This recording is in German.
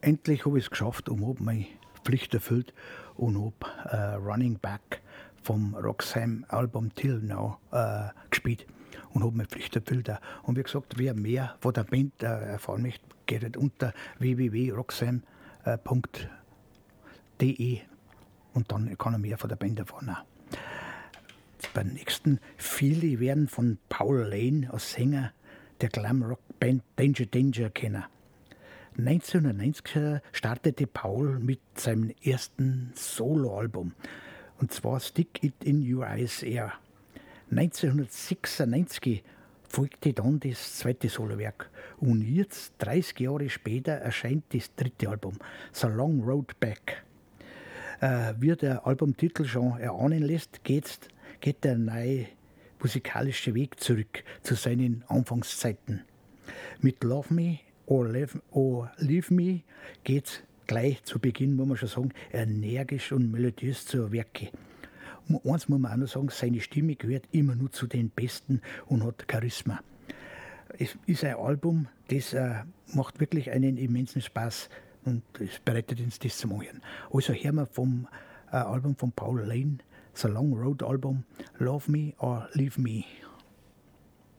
endlich habe ich es geschafft und habe meine Pflicht erfüllt und habe Running Back vom Roxham-Album Till Now gespielt und habe meine Pflicht erfüllt. Auch. Und wie gesagt, wer mehr von der Band erfahren möchte, geht halt unter www.roxham.de und dann kann er mehr von der Band erfahren. Auch. Beim nächsten, viele werden von Paul Lane als Sänger der Glamrock-Band Danger Danger kennen. 1990 startete Paul mit seinem ersten Soloalbum, und zwar Stick It in Your Eyes Air. 1996 folgte dann das zweite Solowerk und jetzt, 30 Jahre später, erscheint das dritte Album, The Long Road Back. Wie der Albumtitel schon erahnen lässt, geht der neue musikalische Weg zurück zu seinen Anfangszeiten. Mit Love Me or Leave Me geht's gleich zu Beginn, muss man schon sagen, energisch und melodiös zur Werke. Eins muss man auch noch sagen, seine Stimme gehört immer nur zu den Besten und hat Charisma. Es ist ein Album, das macht wirklich einen immensen Spaß und es bereitet uns das zum Anhören. Also hören wir vom Album von Paul Lane, The Long Road Album, Love Me or Leave Me.